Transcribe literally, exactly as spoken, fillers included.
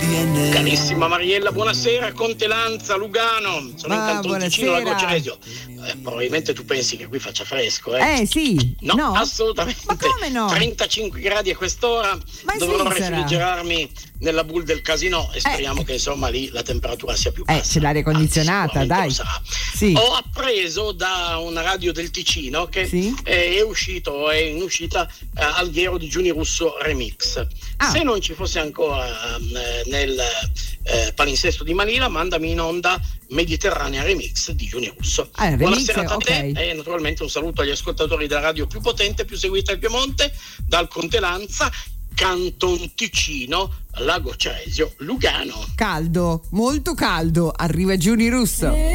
Carissima Mariella, buonasera. Conte Lanza, Lugano. Sono Ma, in Canton Ticino, buonasera. Lago Ceresio. Eh, probabilmente tu pensi che qui faccia fresco, eh? Eh sì, No, no? assolutamente. Ma come no? trentacinque gradi a quest'ora. Ma in Dovrò Svizzera? refrigerarmi nella boule del casino e speriamo Eh. che insomma lì la temperatura sia più Eh, bassa. c'è l'aria condizionata, Anzi, dai. sicuramente lo sarà. Sì. Ho appreso da una radio del Ticino che Sì. eh, è uscito, è in uscita eh, Alghero di Giuni Russo Remix. Ah. Se non ci fosse ancora eh, nel eh, palinsesto di Manila, mandami in onda Mediterranea Remix di Giuni Russo. Ah, il Buonasera remix, a te ok. e naturalmente un saluto agli ascoltatori della radio più potente, più seguita al Piemonte, dal Conte Lanza, Canton Ticino, Lago Ceresio, Lugano. Caldo, molto caldo, arriva Giuni Russo.